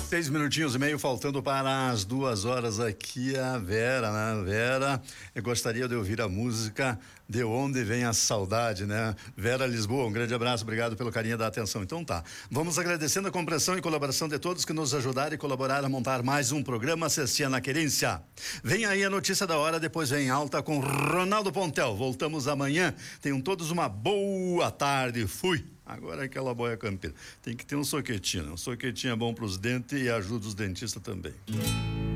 6 minutinhos e meio faltando para as 2 horas aqui a Vera, né? Vera, eu gostaria de ouvir a música De Onde Vem a Saudade, né? Vera Lisboa, um grande abraço, obrigado pelo carinho da atenção. Então tá, vamos agradecendo a compreensão e colaboração de todos que nos ajudaram e colaboraram a montar mais um programa Cestia na Querência. Vem aí a notícia da hora, depois vem alta com Ronaldo Pontel. Voltamos amanhã, tenham todos uma boa tarde, fui. Agora é aquela boia campeira. Tem que ter um soquetinho, né? Um soquetinho é bom para os dentes e ajuda os dentistas também.